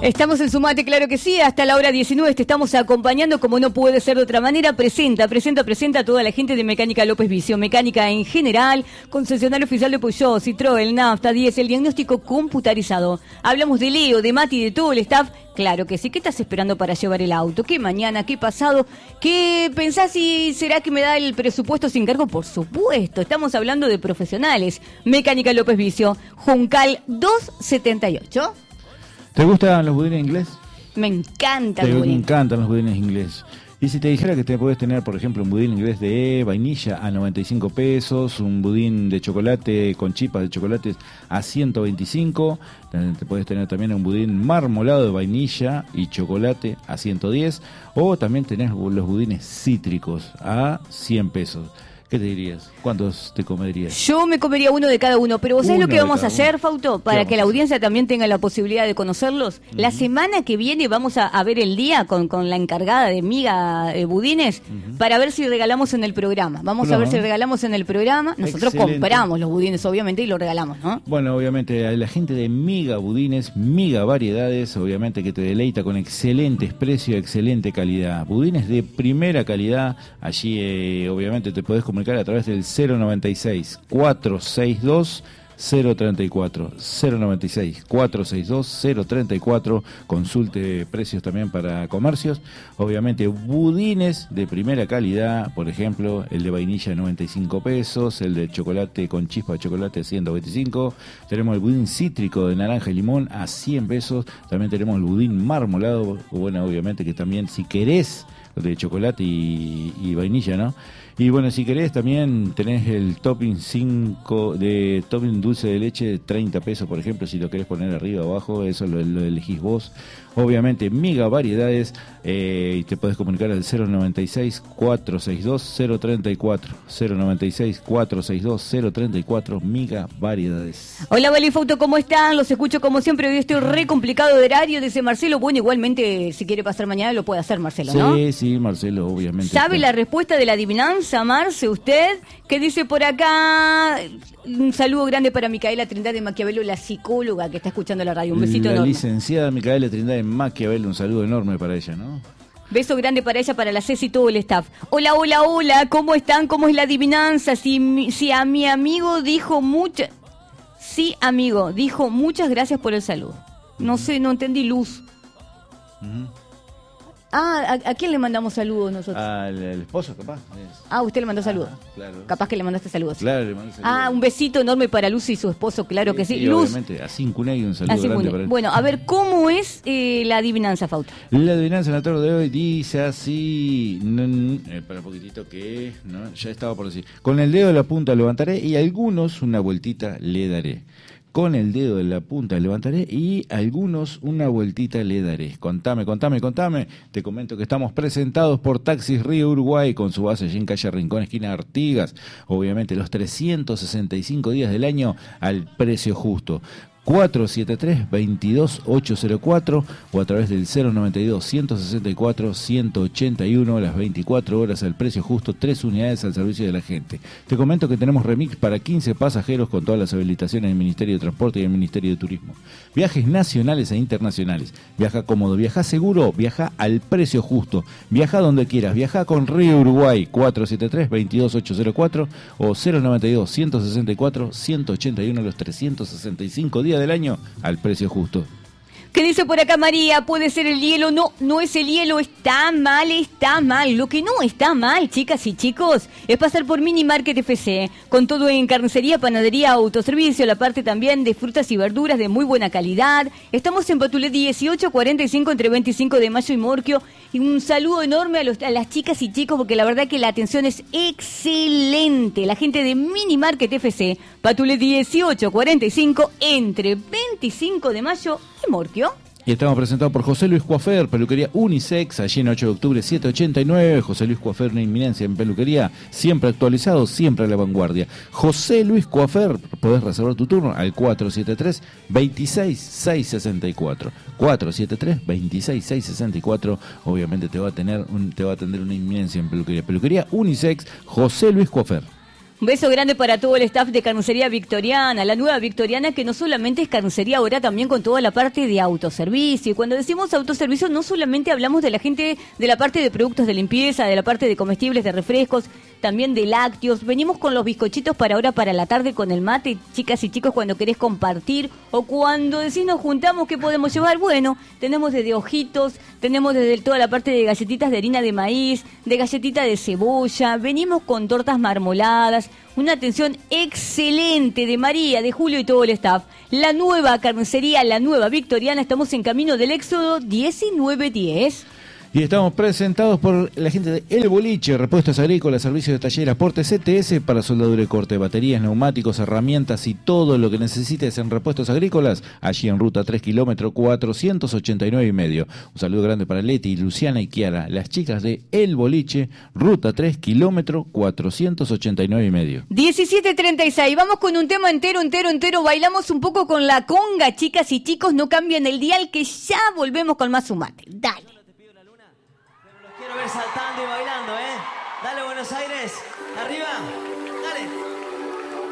Estamos en Sumate, claro que sí, hasta la hora 19 te estamos acompañando como no puede ser de otra manera. Presenta a toda la gente de Mecánica López Vicio, mecánica en general, concesionario oficial de Peugeot, Citroën, Nafta, 10, el diagnóstico computarizado. Hablamos de Leo, de Mati, de todo el staff. Claro que sí, ¿qué estás esperando para llevar el auto? ¿Qué mañana? ¿Qué pasado? ¿Qué pensás si será que me da el presupuesto sin cargo? Por supuesto, estamos hablando de profesionales. Mecánica López Vicio, Juncal 278. ¿Te gustan los budines inglés? Me encantan los budines. Me budines. encantan los budines inglés. Y si te dijera que te puedes tener, por ejemplo, un budín inglés de vainilla a 95 pesos, un budín de chocolate con chipas de chocolates a 125, te puedes tener también un budín marmolado de vainilla y chocolate a 110, o también tenés los budines cítricos a 100 pesos. ¿Qué te dirías? ¿Cuántos te comerías? Yo me comería uno de cada uno, pero ¿vos sabés lo que vamos a hacer, Fauto? Para que la audiencia también tenga la posibilidad de conocerlos. La semana que viene vamos a ver el día con la encargada de Miga Budines para ver si regalamos en el programa. Vamos a ver si regalamos en el programa. Nosotros compramos los budines, obviamente, y los regalamos, ¿no? Bueno, obviamente, a la gente de Miga Budines, Miga Variedades, obviamente que te deleita con excelentes precios, excelente calidad. Budines de primera calidad. Allí, obviamente, te podés comunicar a través del 096 462 034 096 462 034. Consulte precios también para comercios. Obviamente budines de primera calidad, por ejemplo el de vainilla 95 pesos, el de chocolate con chispa de chocolate 125. Tenemos el budín cítrico de naranja y limón a 100 pesos. También tenemos el budín marmolado, bueno, obviamente que también si querés de chocolate y vainilla, ¿no? Y bueno, si querés también tenés el topping 5 de topping dulce de leche de 30 pesos, por ejemplo, si lo querés poner arriba o abajo, eso lo elegís vos. Obviamente, Miga Variedades, y te podés comunicar al 096 462 034 096 462 034. Miga Variedades. Hola, Vali Fauto, ¿cómo están? Los escucho como siempre. Hoy estoy re complicado de horario, dice Marcelo. Bueno, igualmente, si quiere pasar mañana, lo puede hacer, Marcelo, ¿no? Sí, Marcelo, obviamente. ¿Sabe la respuesta de la adivinanza, Marce, usted? ¿Qué dice por acá? Un saludo grande para Micaela Trindade de Maquiavelo, la psicóloga que está escuchando la radio. Un besito enorme. La licenciada Micaela Trindade de Maquiavelo, un saludo enorme para ella, ¿no? Beso grande para ella, para la Ceci y todo el staff. Hola, ¿cómo están? ¿Cómo es la adivinanza? Si a mi amigo dijo muchas... Sí, amigo, dijo muchas gracias por el saludo. No sé, no entendí, Luz. ¿A quién le mandamos saludos nosotros? Al esposo, capaz. Usted le mandó saludos. Claro. Capaz que le mandaste saludos. Claro, le mandé saludos. Un besito enorme para Luz y su esposo, claro que sí. Luz. Obviamente, a Cincunegui un saludo grande para él. Bueno, a ver, ¿cómo es la adivinanza, Fauto? La adivinanza en la tarde de hoy dice así... Para un poquitito que... ¿no? Ya estaba por decir. Con el dedo de la punta levantaré y a algunos una vueltita le daré. Con el dedo de la punta levantaré y a algunos una vueltita le daré. Contame. Te comento que estamos presentados por Taxis Río Uruguay con su base allí en calle Rincón, esquina Artigas. Obviamente los 365 días del año al precio justo. 473-22804 o a través del 092-164-181, las 24 horas al precio justo, 3 unidades al servicio de la gente. Te comento que tenemos remix para 15 pasajeros con todas las habilitaciones del Ministerio de Transporte y el Ministerio de Turismo. Viajes nacionales e internacionales. Viaja cómodo, viaja seguro, viaja al precio justo. Viaja donde quieras, viaja con Río Uruguay, 473-22804 o 092-164-181, los 365 días del año al precio justo. ¿Qué dice por acá María? ¿Puede ser el hielo? No es el hielo, está mal. Lo que no está mal, chicas y chicos, es pasar por Mini Market FC, con todo en carnicería, panadería, autoservicio, la parte también de frutas y verduras de muy buena calidad. Estamos en Patulé 1845 entre 25 de mayo y Morquio. Y un saludo enorme a las chicas y chicos, porque la verdad que la atención es excelente. La gente de Mini Market FC, Patulé 1845 entre 25 de mayo y Morquio. Y estamos presentados por José Luis Coafer, peluquería unisex, allí en 8 de octubre 789. José Luis Coafer, una inminencia en peluquería, siempre actualizado, siempre a la vanguardia. José Luis Coafer, podés reservar tu turno al 473-26664. 473-26664. Obviamente te va a atender una inminencia en peluquería. Peluquería unisex, José Luis Coafer. Un beso grande para todo el staff de Carnicería Victoriana, la nueva Victoriana, que no solamente es carnicería, ahora también con toda la parte de autoservicio. Y cuando decimos autoservicio, no solamente hablamos de la gente de la parte de productos de limpieza, de la parte de comestibles, de refrescos, también de lácteos. Venimos con los bizcochitos para ahora, para la tarde, con el mate, chicas y chicos, cuando querés compartir o cuando decís nos juntamos, ¿qué podemos llevar? Bueno, tenemos desde ojitos, tenemos desde toda la parte de galletitas de harina de maíz, de galletita de cebolla, venimos con tortas marmoladas, una atención excelente de María, de Julio y todo el staff. La nueva carnicería, la nueva Victoriana, estamos en camino del Éxodo 1910. Y estamos presentados por la gente de El Boliche, repuestos agrícolas, servicios de taller, aporte CTS para soldadura y corte, baterías, neumáticos, herramientas y todo lo que necesites en repuestos agrícolas, allí en ruta 3 kilómetro 489 y medio. Un saludo grande para Leti, Luciana y Kiara, las chicas de El Boliche, ruta 3 kilómetro 489 y medio. 17:36, vamos con un tema entero, bailamos un poco con la conga, chicas y chicos, no cambien el dial que ya volvemos con más Sumate. Dale. Quiero ver saltando y bailando, ¿eh? Dale, Buenos Aires. Arriba. Dale.